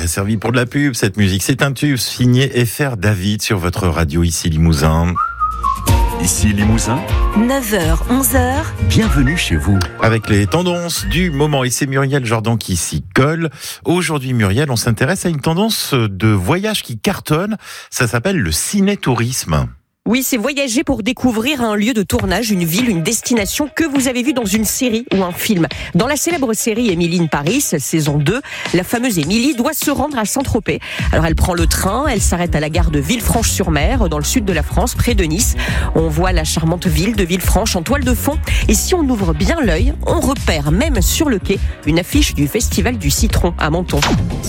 est servi pour de la pub. Cette musique, c'est un tube signé FR David sur votre radio ici Limousin. Ici Limousin, 9h, 11h, bienvenue chez vous. Avec les tendances du moment, et c'est Muriel Jordan qui s'y colle. Aujourd'hui, Muriel, on s'intéresse à une tendance de voyage qui cartonne. Ça s'appelle le ciné-tourisme. Oui, c'est voyager pour découvrir un lieu de tournage, une ville, une destination que vous avez vu dans une série ou un film. Dans la célèbre série Emily in Paris, saison 2, la fameuse Emily doit se rendre à Saint-Tropez. Alors elle prend le train, elle s'arrête à la gare de Villefranche-sur-Mer, dans le sud de la France, près de Nice. On voit la charmante ville de Villefranche en toile de fond. Et si on ouvre bien l'œil, on repère même sur le quai une affiche du Festival du Citron à Menton.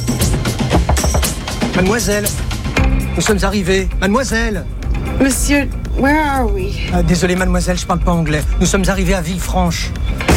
Mademoiselle, nous sommes arrivés. Mademoiselle. Monsieur, where are we? Désolé mademoiselle, je parle pas anglais. Nous sommes arrivés à Villefranche.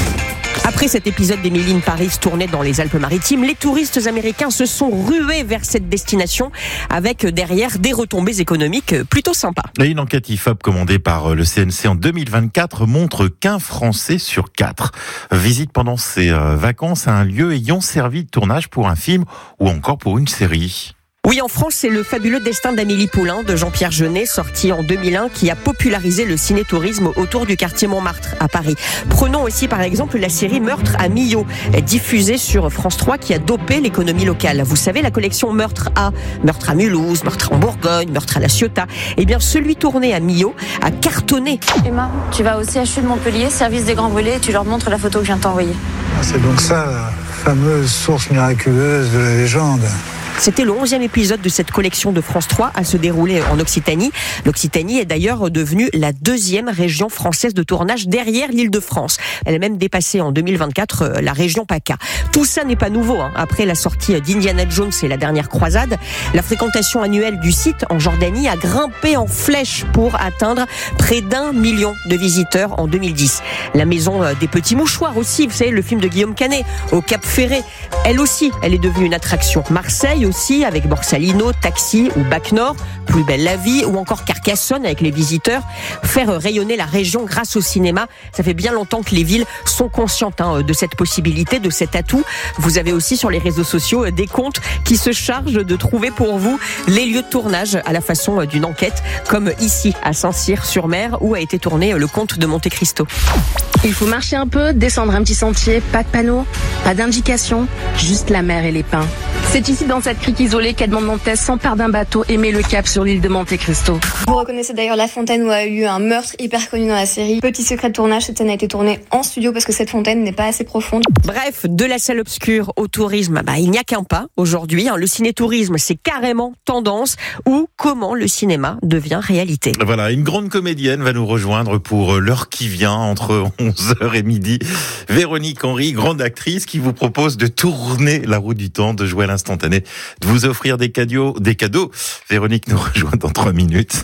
Après cet épisode d'Emily in Paris tourné dans les Alpes-Maritimes, les touristes américains se sont rués vers cette destination avec derrière des retombées économiques plutôt sympas. Et une enquête IFOP commandée par le CNC en 2024 montre qu'un Français sur 4 visite pendant ses vacances un lieu ayant servi de tournage pour un film ou encore pour une série. Oui, en France, c'est le fabuleux destin d'Amélie Poulain de Jean-Pierre Jeunet, sorti en 2001, qui a popularisé le ciné-tourisme autour du quartier Montmartre à Paris. Prenons aussi par exemple la série Meurtre à Millau, diffusée sur France 3, qui a dopé l'économie locale. Vous savez, la collection Meurtre à Mulhouse, Meurtre en Bourgogne, Meurtre à la Ciotat. Eh bien, celui tourné à Millau a cartonné. Emma, tu vas au CHU de Montpellier, service des grands brûlés, et tu leur montres la photo que je viens de t'envoyer. C'est donc ça, la fameuse source miraculeuse de la légende. C'était le 11e épisode de cette collection de France 3 à se dérouler en Occitanie. L'Occitanie est d'ailleurs devenue la 2e région française de tournage derrière l'Île-de-France. Elle a même dépassé en 2024 la région PACA. Tout ça n'est pas nouveau. Après la sortie d'Indiana Jones et la dernière croisade, la fréquentation annuelle du site en Jordanie a grimpé en flèche pour atteindre près d'1 million de visiteurs en 2010. La maison des petits mouchoirs aussi, vous savez, le film de Guillaume Canet, au Cap Ferré, elle aussi, elle est devenue une attraction. Marseille aussi, avec Borsalino, Taxi ou Bac Nord, Plus belle la vie, ou encore Carcassonne avec les visiteurs. Faire rayonner la région grâce au cinéma, ça fait bien longtemps que les villes sont conscientes de cette possibilité, de cet atout. Vous avez aussi sur les réseaux sociaux des comptes qui se chargent de trouver pour vous les lieux de tournage à la façon d'une enquête, comme ici à Saint-Cyr-sur-Mer où a été tourné le Comte de Monte Cristo. Il faut marcher un peu, descendre un petit sentier, pas de panneau, pas d'indication, juste la mer et les pins. C'est ici dans cette crique isolée qu'Edmond Dantès s'empare d'un bateau et met le cap sur l'île de Monte Cristo. Vous reconnaissez d'ailleurs la fontaine où a eu un meurtre hyper connu dans la série. Petit secret de tournage, cette scène a été tournée en studio parce que cette fontaine n'est pas assez profonde. Bref, de la salle obscure au tourisme, il n'y a qu'un pas aujourd'hui. Le ciné-tourisme, c'est carrément tendance, ou comment le cinéma devient réalité. Voilà, une grande comédienne va nous rejoindre pour l'heure qui vient, entre 11h et midi. Véronique Henry, grande actrice, qui vous propose de tourner la roue du temps, de jouer à l'instantané, de vous offrir des cadeaux. Véronique nous rejoint dans 3 minutes.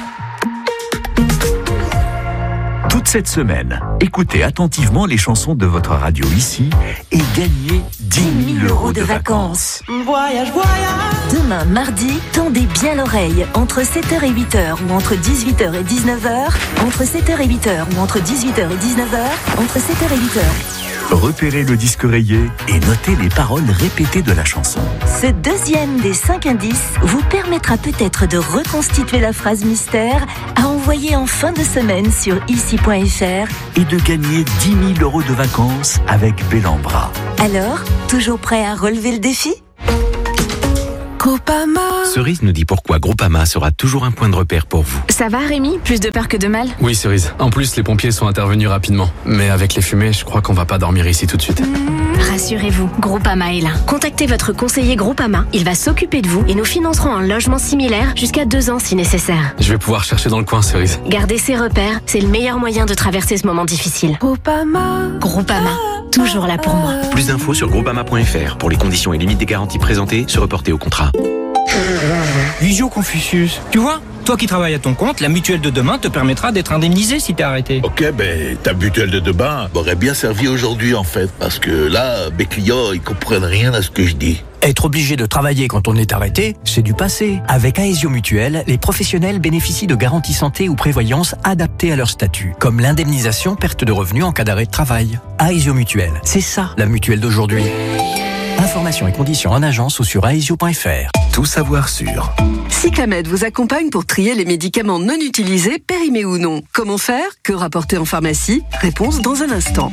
Toute cette semaine, écoutez attentivement les chansons de votre radio ici et gagnez 10 000 € de vacances. Voyage, voyage. Demain, mardi, tendez bien l'oreille. Entre 7h et 8h ou entre 18h et 19h. Entre 7h et 8h ou entre 18h et 19h. Entre 7h et 8h. Repérez le disque rayé et notez les paroles répétées de la chanson. Ce deuxième des 5 indices vous permettra peut-être de reconstituer la phrase mystère à envoyer en fin de semaine sur ici.fr. Et de gagner 10 000 € de vacances avec Bellambra. Alors, toujours prêt à relever le défi ? Groupama. Cerise nous dit pourquoi Groupama sera toujours un point de repère pour vous. Ça va Rémi ? Plus de peur que de mal ? Oui Cerise, en plus les pompiers sont intervenus rapidement. Mais avec les fumées, je crois qu'on va pas dormir ici tout de suite. Rassurez-vous, Groupama est là. Contactez votre conseiller Groupama, il va s'occuper de vous et nous financerons un logement similaire jusqu'à 2 ans si nécessaire. Je vais pouvoir chercher dans le coin Cerise. Gardez ses repères, c'est le meilleur moyen de traverser ce moment difficile. Groupama. Groupama, toujours là pour moi. Plus d'infos sur groupama.fr. Pour les conditions et limites des garanties présentées, se reporter au contrat. Visio Confucius. Tu vois, toi qui travailles à ton compte, la mutuelle de demain te permettra d'être indemnisé si t'es arrêté. Ok, ta mutuelle de demain m'aurait bien servi aujourd'hui en fait, parce que là, mes clients, ils comprennent rien à ce que je dis. Être obligé de travailler quand on est arrêté, c'est du passé. Avec Aesio Mutuelle, les professionnels bénéficient de garanties santé ou prévoyance adaptées à leur statut, comme l'indemnisation perte de revenus en cas d'arrêt de travail. Aesio Mutuelle, c'est ça la mutuelle d'aujourd'hui. Info Informations et conditions en agence ou sur aesio.fr. Tout savoir sur. Cyclamed vous accompagne pour trier les médicaments non utilisés, périmés ou non. Comment faire? Que rapporter en pharmacie? Réponse dans un instant.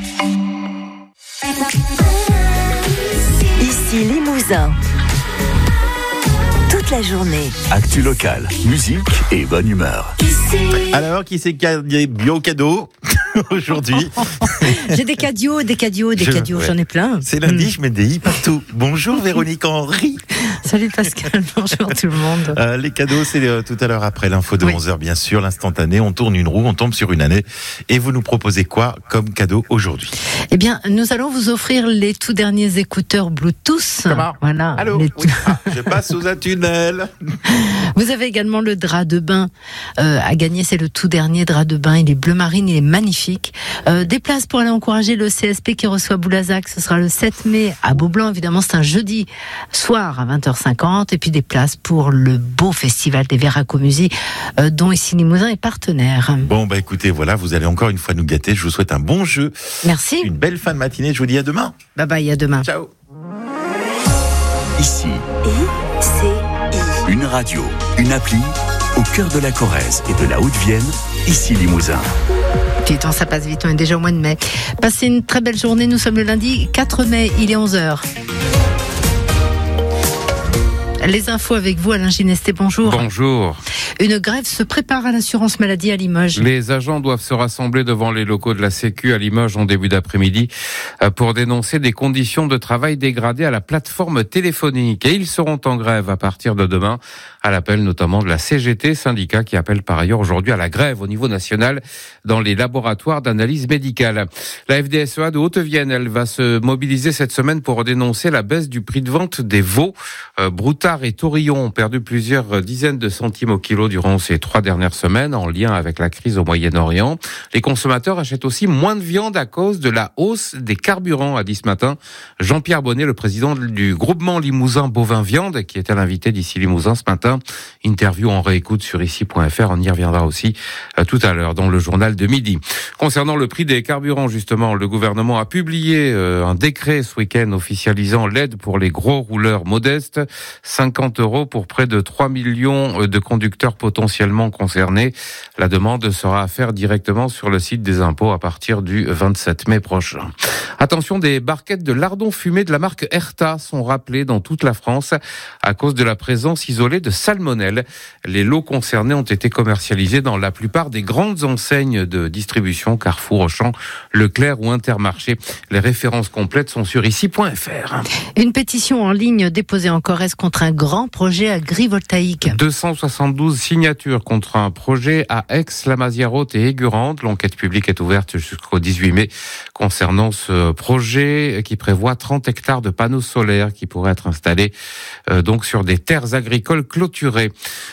Ici Limousin. Toute la journée. Actu locale, musique et bonne humeur. Alors, qui c'est qui a des bio cadeaux aujourd'hui? J'ai des caddios, j'en ai plein. C'est lundi, je mets des i partout. Bonjour Véronique Henry. Salut Pascal, bonjour tout le monde. Les cadeaux, c'est tout à l'heure après l'info de 11h, bien sûr, l'instantané. On tourne une roue, on tombe sur une année. Et vous nous proposez quoi comme cadeau aujourd'hui? Eh bien, nous allons vous offrir les tout derniers écouteurs Bluetooth. Comment? Voilà. Allô? Oui. Je passe sous un tunnel. Vous avez également le drap de bain à gagner. C'est le tout dernier drap de bain. Il est bleu marine, il est magnifique. Des places pour aller encourager le CSP qui reçoit Boulazac. Ce sera le 7 mai à Beaublanc. Évidemment, c'est un jeudi soir à 20h50. Et puis des places pour le beau festival des Verracomusi, dont ici Limousin est partenaire. Bon, bah écoutez, voilà, vous allez encore une fois nous gâter. Je vous souhaite un bon jeu. Merci. Une belle fin de matinée. Je vous dis à demain. Bye bye, à demain. Ciao. Ici, une radio, une appli, au cœur de la Corrèze et de la Haute-Vienne, ici Limousin. Putain, ça passe vite, on est déjà au mois de mai. Passez une très belle journée, nous sommes le lundi 4 mai, il est 11h. Les infos avec vous, Alain Ginesté, bonjour. Bonjour. Une grève se prépare à l'assurance maladie à Limoges. Les agents doivent se rassembler devant les locaux de la Sécu à Limoges en début d'après-midi pour dénoncer des conditions de travail dégradées à la plateforme téléphonique. Et ils seront en grève à partir de demain, à l'appel notamment de la CGT, syndicat qui appelle par ailleurs aujourd'hui à la grève au niveau national dans les laboratoires d'analyse médicale. La FDSEA de Haute-Vienne, elle va se mobiliser cette semaine pour dénoncer la baisse du prix de vente des veaux. Broutard et Taurillon ont perdu plusieurs dizaines de centimes au kilo durant ces 3 dernières semaines en lien avec la crise au Moyen-Orient. Les consommateurs achètent aussi moins de viande à cause de la hausse des carburants, a dit ce matin Jean-Pierre Bonnet, le président du groupement Limousin Bovin Viande, qui était l'invité d'ici Limousin ce matin. Interview en réécoute sur ici.fr, on y reviendra aussi tout à l'heure dans le journal de midi. Concernant le prix des carburants, justement, le gouvernement a publié un décret ce week-end officialisant l'aide pour les gros rouleurs modestes. 50 € pour près de 3 millions de conducteurs potentiellement concernés. La demande sera à faire directement sur le site des impôts à partir du 27 mai prochain. Attention, des barquettes de lardons fumés de la marque Erta sont rappelées dans toute la France à cause de la présence isolée de salmonelle. Les lots concernés ont été commercialisés dans la plupart des grandes enseignes de distribution, Carrefour, Auchan, Leclerc ou Intermarché. Les références complètes sont sur ici.fr. Une pétition en ligne déposée en Corrèze contre un grand projet agrivoltaïque. 272 signatures contre un projet à Aix, la Mazière-Haute et Aigurande. L'enquête publique est ouverte jusqu'au 18 mai concernant ce projet qui prévoit 30 hectares de panneaux solaires qui pourraient être installés donc sur des terres agricoles clôturées.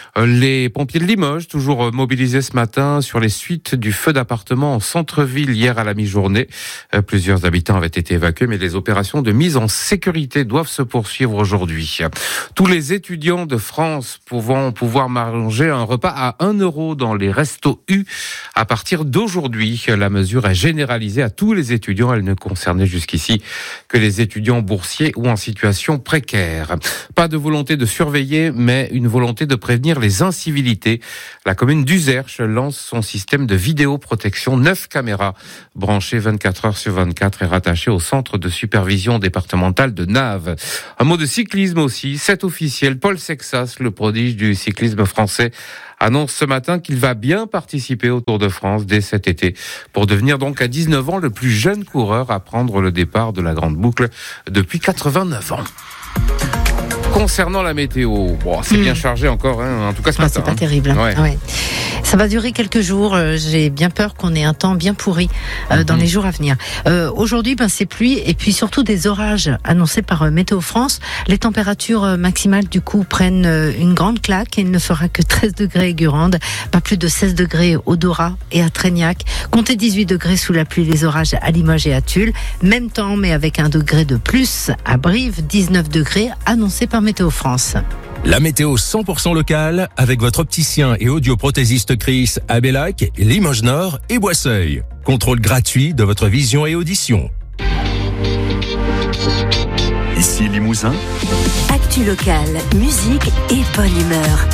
Les pompiers de Limoges, toujours mobilisés ce matin sur les suites du feu d'appartement en centre-ville hier à la mi-journée. Plusieurs habitants avaient été évacués, mais les opérations de mise en sécurité doivent se poursuivre aujourd'hui. Tous les étudiants de France vont pouvoir manger un repas à 1 € dans les restos U à partir d'aujourd'hui. La mesure est généralisée à tous les étudiants. Elle ne concernait jusqu'ici que les étudiants boursiers ou en situation précaire. Pas de volonté de surveiller, mais une volonté de prévenir les incivilités. La commune d'Uzerche lance son système de vidéoprotection. 9 caméras branchées 24 heures sur 24 et rattachées au centre de supervision départementale de Naves. Un mot de cyclisme aussi. C'est officiel. Paul Sexas, le prodige du cyclisme français, annonce ce matin qu'il va bien participer au Tour de France dès cet été pour devenir donc à 19 ans le plus jeune coureur à prendre le départ de la Grande Boucle depuis 89 ans. Concernant la météo, bon, c'est bien chargé encore, hein, en tout cas ce matin. C'est pas terrible. Ouais. Ouais. Ça va durer quelques jours. J'ai bien peur qu'on ait un temps bien pourri dans les jours à venir. Aujourd'hui, c'est pluie et puis surtout des orages annoncés par Météo France. Les températures maximales du coup prennent une grande claque et il ne fera que 13 degrés à Aigurande, pas plus de 16 degrés au Dora et à Trégnac. Comptez 18 degrés sous la pluie, les orages à Limoges et à Tulle. Même temps, mais avec 1 degré de plus à Brive, 19 degrés annoncés par Météo France. La météo 100% locale avec votre opticien et audioprothésiste Chris à Bellac, Limoges Nord et Boisseuil. Contrôle gratuit de votre vision et audition. Ici Limousin. Actu locale, musique et bonne humeur.